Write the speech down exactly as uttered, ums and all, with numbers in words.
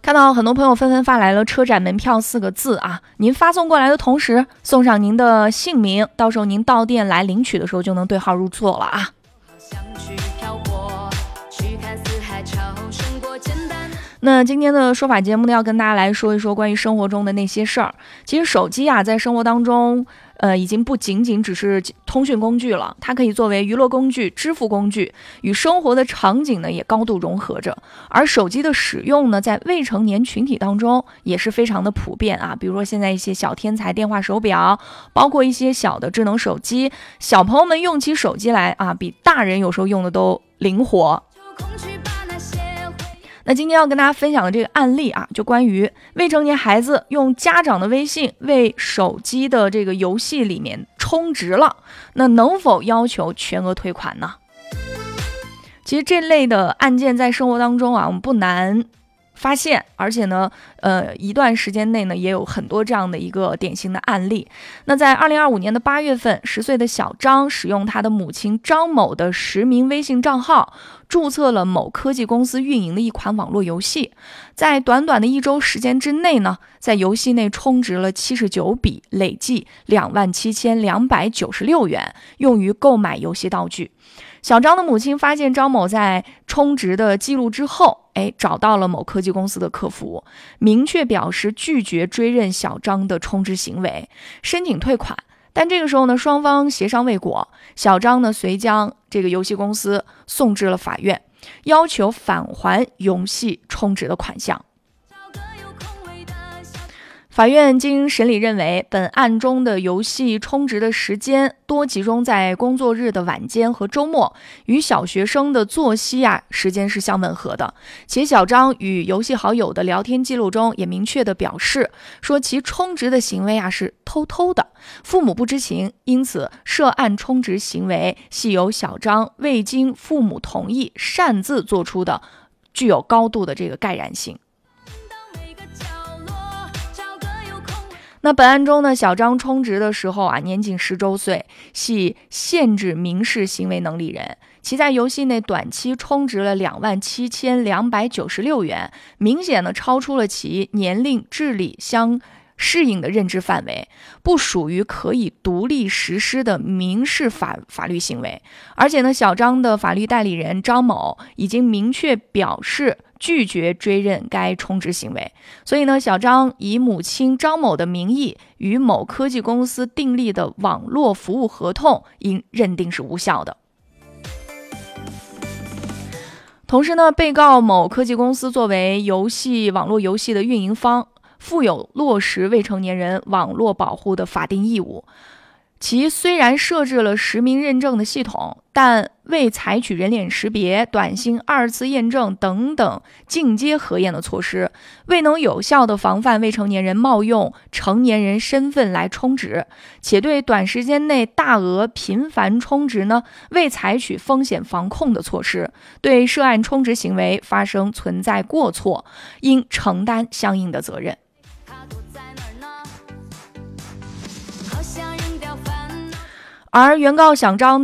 看到很多朋友纷纷发来了车展门票四个字啊，您发送过来的同时送上您的姓名，到时候您到店来领取的时候就能对号入座了啊。那今天的说法节目呢，要跟大家来说一说关于生活中的那些事儿。其实手机啊，在生活当中呃，已经不仅仅只是通讯工具了，它可以作为娱乐工具、支付工具，与生活的场景呢也高度融合着。而手机的使用呢，在未成年群体当中也是非常的普遍啊。比如说现在一些小天才电话手表，包括一些小的智能手机，小朋友们用起手机来啊，比大人有时候用的都灵活。那今天要跟大家分享的这个案例啊，就关于未成年孩子用家长的微信为手机的这个游戏里面充值了，那能否要求全额退款呢？其实这类的案件在生活当中啊，我们不难发现，而且呢，呃，一段时间内呢，也有很多这样的一个典型的案例。那在二零二五年的八月份，十岁的小张使用他的母亲张某的实名微信账号，注册了某科技公司运营的一款网络游戏，在短短的一周时间之内呢，在游戏内充值了七十九笔，累计两万七千两百九十六元，用于购买游戏道具。小张的母亲发现张某在充值的记录之后，哎，找到了某科技公司的客服，明确表示拒绝追认小张的充值行为，申请退款。但这个时候呢，双方协商未果，小张呢遂将这个游戏公司送至了法院，要求返还游戏充值的款项。法院经审理认为，本案中的游戏充值的时间多集中在工作日的晚间和周末，与小学生的作息啊时间是相吻合的。且小张与游戏好友的聊天记录中也明确的表示，说其充值的行为啊是偷偷的，父母不知情，因此涉案充值行为系由小张未经父母同意擅自做出的，具有高度的这个盖然性。那本案中呢，小张充值的时候啊，年仅十周岁，系限制民事行为能力人。其在游戏内短期充值了两万七千两百九十六元，明显的超出了其年龄、智力相适应的认知范围，不属于可以独立实施的民事法法律行为。而且呢，小张的法律代理人张某已经明确表示拒绝追认该充值行为，所以呢，小张以母亲张某的名义与某科技公司订立的网络服务合同应认定是无效的。同时呢，被告某科技公司作为游戏网络游戏的运营方，负有落实未成年人网络保护的法定义务。其虽然设置了实名认证的系统，但未采取人脸识别、短信二次验证等等进阶核验的措施，未能有效地防范未成年人冒用成年人身份来充值，且对短时间内大额频繁充值呢，未采取风险防控的措施，对涉案充值行为发生存在过错，应承担相应的责任。而原告小张